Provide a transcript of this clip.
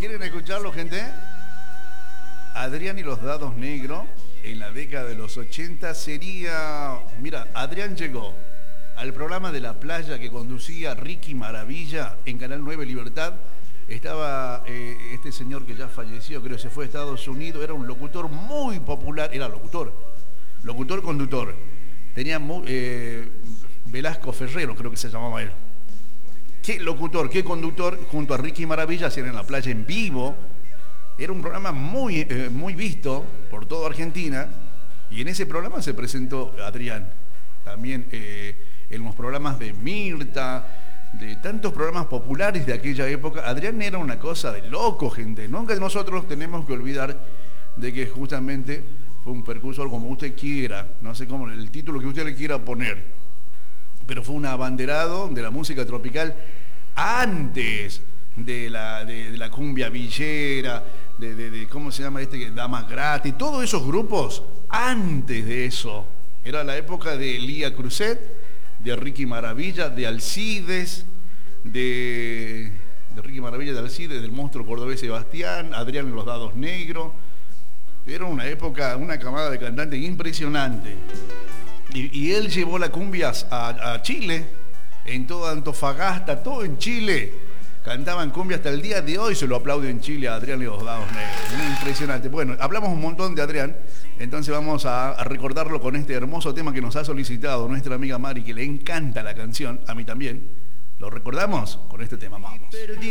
¿Quieren escucharlo, gente? Adrián y los dados negros en la década de los 80 sería... Mira, Adrián llegó al programa de la playa que conducía Ricky Maravilla en Canal 9 Libertad. Estaba este señor que ya falleció, creo que se fue a Estados Unidos, era un locutor muy popular, era locutor-conductor. Tenía Velasco Ferrero, creo que se llamaba él. Qué locutor, qué conductor, junto a Ricky Maravilla, hacían en la playa en vivo. Era un programa muy visto por toda Argentina, y en ese programa se presentó Adrián. También en los programas de Mirta, de tantos programas populares de aquella época, Adrián era una cosa de loco, gente. Nunca nosotros tenemos que olvidar de que justamente fue un percursor, como usted quiera, no sé cómo, el título que usted le quiera poner, pero fue un abanderado de la música tropical antes de la cumbia villera, de ¿cómo se llama Damas Gratis? Todos esos grupos, antes de eso, era la época de Lía Cruzet, de Ricky Maravilla, de Alcides, de Ricky Maravilla, de Alcides, del monstruo cordobés Sebastián, Adrián en los dados negros. Era una época, una camada de cantantes impresionante. Y él llevó la cumbia a Chile, en toda Antofagasta, todo en Chile. Cantaban cumbia hasta el día de hoy, se lo aplaude en Chile a Adrián y los dados negros. Muy impresionante. Bueno, hablamos un montón de Adrián, entonces vamos a recordarlo con este hermoso tema que nos ha solicitado nuestra amiga Mari, que le encanta la canción, a mí también. ¿Lo recordamos? Con este tema vamos.